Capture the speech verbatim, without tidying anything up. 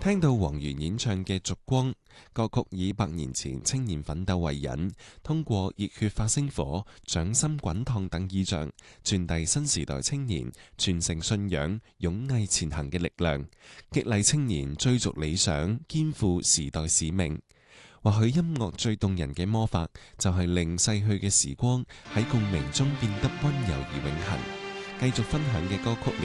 聽到黃源演唱嘅《燭光》歌曲，以百年前青年奮鬥為引，通過熱血發星火、掌心滾燙等意象，傳遞新時代青年傳承信仰、勇毅前行嘅力量，激勵青年追逐理想、肩負時代使命。或許音樂最動人嘅魔法，就係令逝去嘅時光喺共鳴中變得溫柔而永恆。繼續分享嘅歌曲